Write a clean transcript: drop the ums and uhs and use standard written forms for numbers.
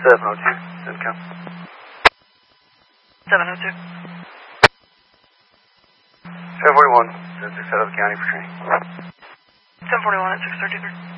702, Simcoe. 702. 741, 6 out of the county for training. 1041 at 633.